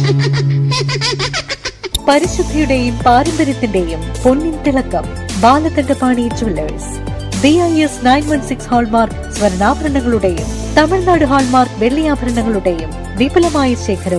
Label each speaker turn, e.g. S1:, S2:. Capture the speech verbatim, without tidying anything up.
S1: പരിശുദ്ധിയുടെയും പാരമ്പര്യത്തിന്റെയും പൊന്നിൻ തിളക്കം Balakandapani jewellers. B I S nine one six hallmark സ്വർണ്ണാഭരണങ്ങളുടെയും Tamil Nadu hallmark വെള്ളിയാഭരണങ്ങളുടെയും വിപുലമായ ശേഖരം